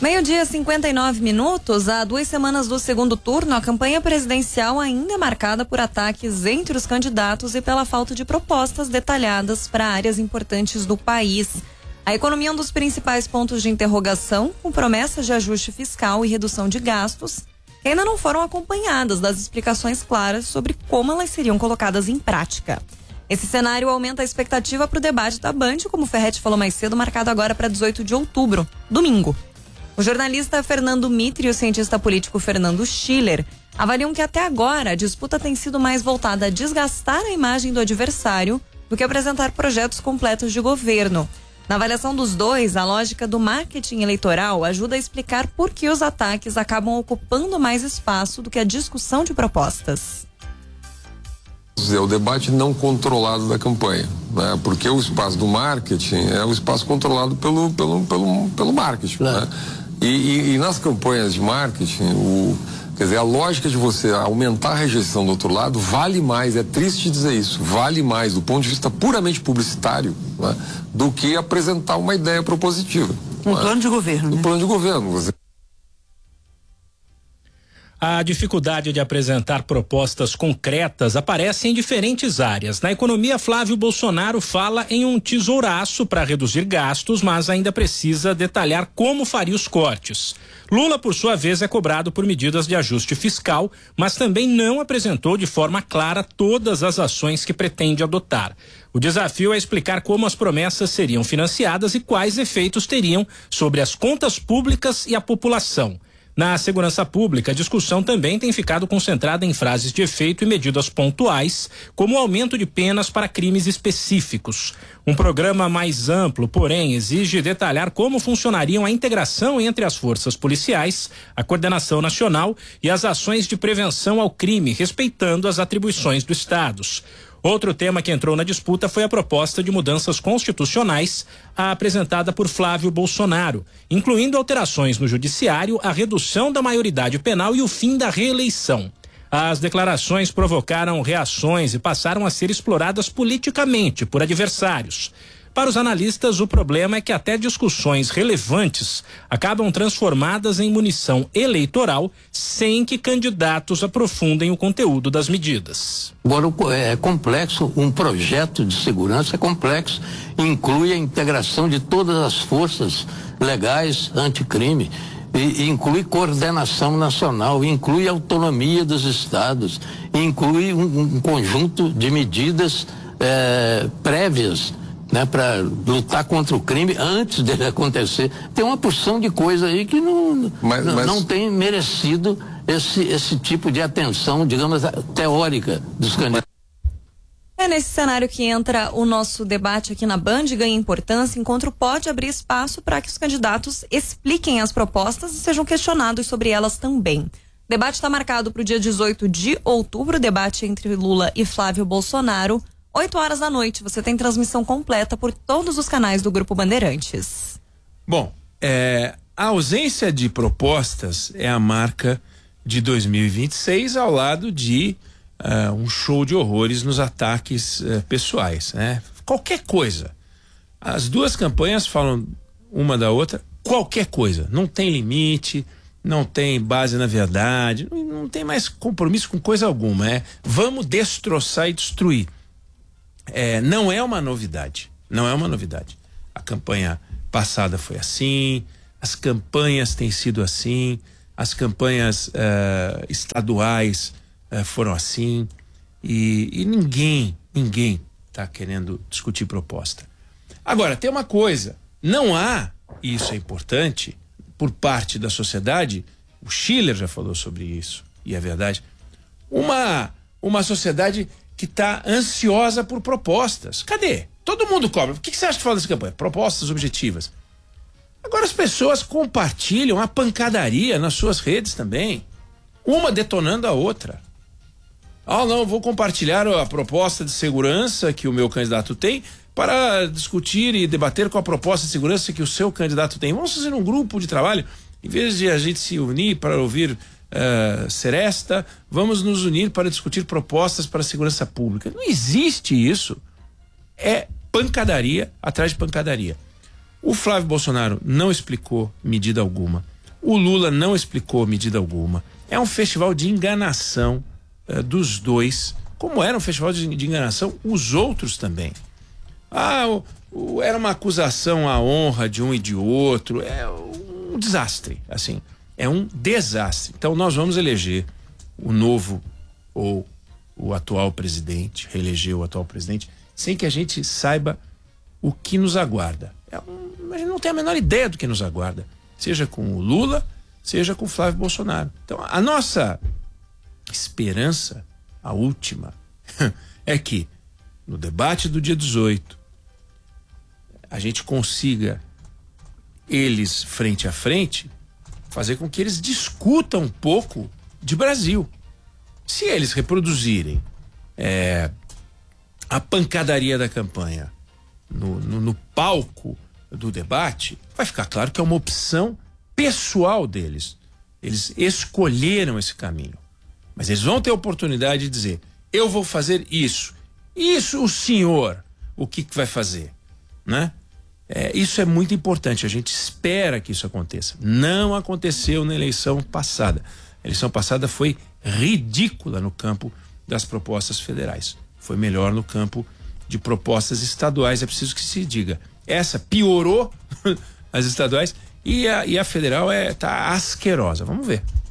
Meio-dia, 59 minutos. Há 2 semanas do segundo turno, a campanha presidencial ainda é marcada por ataques entre os candidatos e pela falta de propostas detalhadas para áreas importantes do país. A economia é um dos principais pontos de interrogação, com promessas de ajuste fiscal e redução de gastos, que ainda não foram acompanhadas das explicações claras sobre como elas seriam colocadas em prática. Esse cenário aumenta a expectativa para o debate da Band, como o Ferretti falou mais cedo, marcado agora para 18 de outubro, domingo. O jornalista Fernando Mitre e o cientista político Fernando Schiller avaliam que até agora a disputa tem sido mais voltada a desgastar a imagem do adversário do que apresentar projetos completos de governo. Na avaliação dos dois, a lógica do marketing eleitoral ajuda a explicar por que os ataques acabam ocupando mais espaço do que a discussão de propostas. É o debate não controlado da campanha, né? Porque o espaço do marketing é o espaço controlado pelo marketing, né? E nas campanhas de marketing, quer dizer, a lógica de você aumentar a rejeição do outro lado vale mais, é triste dizer isso, vale mais do ponto de vista puramente publicitário, né, do que apresentar uma ideia propositiva. Um plano de governo, né? Um plano de governo. A dificuldade de apresentar propostas concretas aparece em diferentes áreas. Na economia, Flávio Bolsonaro fala em um tesouraço para reduzir gastos, mas ainda precisa detalhar como faria os cortes. Lula, por sua vez, é cobrado por medidas de ajuste fiscal, mas também não apresentou de forma clara todas as ações que pretende adotar. O desafio é explicar como as promessas seriam financiadas e quais efeitos teriam sobre as contas públicas e a população. Na segurança pública, a discussão também tem ficado concentrada em frases de efeito e medidas pontuais, como o aumento de penas para crimes específicos. Um programa mais amplo, porém, exige detalhar como funcionariam a integração entre as forças policiais, a coordenação nacional e as ações de prevenção ao crime, respeitando as atribuições dos estados. Outro tema que entrou na disputa foi a proposta de mudanças constitucionais apresentada por Flávio Bolsonaro, incluindo alterações no judiciário, a redução da maioridade penal e o fim da reeleição. As declarações provocaram reações e passaram a ser exploradas politicamente por adversários. Para os analistas, o problema é que até discussões relevantes acabam transformadas em munição eleitoral sem que candidatos aprofundem o conteúdo das medidas. Agora, é complexo, um projeto de segurança é complexo, inclui a integração de todas as forças legais anticrime, e inclui coordenação nacional, inclui autonomia dos estados, inclui um conjunto de medidas prévias, né, para lutar contra o crime antes dele acontecer. Tem uma porção de coisa aí que não tem merecido esse tipo de atenção, digamos, teórica dos candidatos. É nesse cenário que entra o nosso debate aqui na Band, ganha importância. Encontro pode abrir espaço para que os candidatos expliquem as propostas e sejam questionados sobre elas também. O debate está marcado para o dia 18 de outubro, debate entre Lula e Flávio Bolsonaro. 8 horas da noite, você tem transmissão completa por todos os canais do Grupo Bandeirantes. Bom, a ausência de propostas é a marca de 2026, ao lado de um show de horrores nos ataques pessoais, né? Qualquer coisa. As duas campanhas falam uma da outra, qualquer coisa. Não tem limite, não tem base na verdade, não tem mais compromisso com coisa alguma. Vamos destroçar e destruir. Não é uma novidade, não é uma novidade. A campanha passada foi assim, as campanhas têm sido assim, as campanhas estaduais foram assim, e ninguém está querendo discutir proposta. Agora, tem uma coisa, não há, e isso é importante, por parte da sociedade, o Schiller já falou sobre isso, e é verdade, uma sociedade que está ansiosa por propostas. Cadê? Todo mundo cobra. O que você acha que fala dessa campanha? Propostas objetivas. Agora as pessoas compartilham a pancadaria nas suas redes também. Uma detonando a outra. Não, vou compartilhar a proposta de segurança que o meu candidato tem para discutir e debater com a proposta de segurança que o seu candidato tem. Vamos fazer um grupo de trabalho, em vez de a gente se unir para ouvir seresta, vamos nos unir para discutir propostas para a segurança pública. Não existe isso. É pancadaria atrás de pancadaria. O Flávio Bolsonaro não explicou medida alguma. O Lula não explicou medida alguma. É um festival de enganação dos dois, como era um festival de enganação os outros também. Era uma acusação à honra de um e de outro. É um desastre, assim. É um desastre. Então nós vamos eleger o novo ou o atual presidente, reeleger o atual presidente, sem que a gente saiba o que nos aguarda. A gente não tem a menor ideia do que nos aguarda, seja com o Lula, seja com o Flávio Bolsonaro. Então a nossa esperança, a última, é que no debate do dia 18 a gente consiga eles frente a frente fazer com que eles discutam um pouco de Brasil. Se eles reproduzirem a pancadaria da campanha no palco do debate, vai ficar claro que é uma opção pessoal deles. Eles escolheram esse caminho. Mas eles vão ter a oportunidade de dizer: eu vou fazer isso. Isso o senhor, o que vai fazer? Né? Isso é muito importante. A gente espera que isso aconteça. Não aconteceu na eleição passada. A eleição passada foi ridícula no campo das propostas federais. Foi melhor no campo de propostas estaduais. É preciso que se diga. Essa piorou as estaduais e a federal tá asquerosa. Vamos ver.